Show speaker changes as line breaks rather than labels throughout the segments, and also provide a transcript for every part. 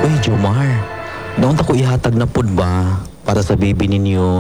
Uy, Jomar. Naunta ko ihatag na pud ba para sa baby ninyo?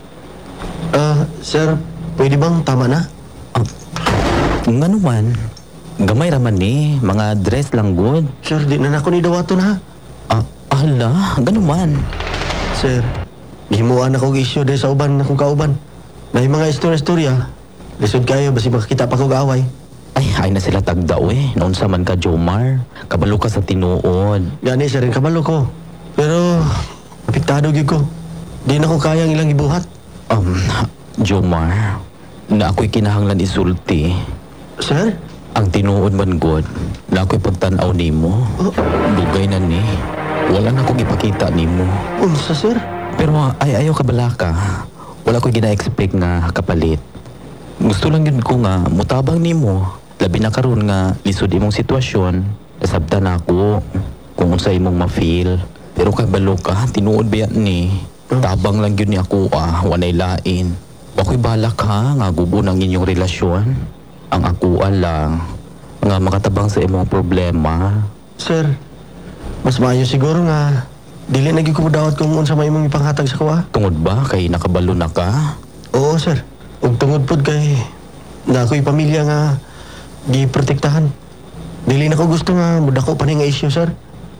Sir, pwede bang tama na?
Nga naman. Gamay raman ni. Mga dress lang good.
Sir, di na ako ni dawaton ha.
Ala, ganuman.
Sir, gihimuan ako issue dahil sa uban akong kauban. May mga istorya-istorya. Lisod kayo, basi makakita pa kong away.
Ay na sila tagdaw eh. Naunsa man ka, Jomar. Kabalo ka sa tinuod.
Gani, sir, rin kabalo ko. Pero, apektado gyud ko. Di na ko kayang ilang ibuhat.
Jomar. Na ako'y kinahanglan isulti.
Sir?
Ang tinuod man god, na ako'y pagtanaw nimo. Dugay na ni. Wala na akong ipakita nimo.
Unsa, sir?
Pero ayaw ka bala ka. Wala ko gina-expect nga kapalit. Gusto lang yun ko nga mutabang nimo. Labi na karon nga lisod imong sitwasyon. Nasabtan ako kung unsa imong ma-feel. Pero kabalo ka, tinuod ba yan ni? Tabang lang yun ni ako wanay lain. Ako'y balak ha nga gubo ng inyong relasyon. Ang ako lang nga makatabang sa imong problema.
Sir, mas maayo siguro nga dili na gyud ko modawat kung unsa may imong ipanghatag sa kuha.
Tungod ba kay nakabalo na ka?
Oo, sir. Ug tungod pod kay na ako'y pamilya nga giprotektahan. Dili na ko gusto nga mudako pa ni nga issue, sir.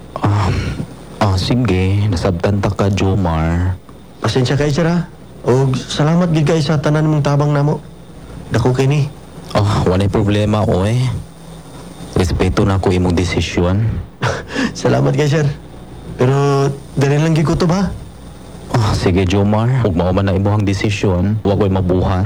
Sige, nasabtan ta ka, Jomar.
Pasensya kay sir ha. Ug salamat gid kay sa tanan mong tabang namo. Dako kay ni.
Walay problema, oy. Respeto na ko imong desisyon.
Salamat kay sir. Pero dali lang gid ko to ba?
Sige, Jomar. Huwag mao man na imong desisyon, huwag ko'y mabuhat.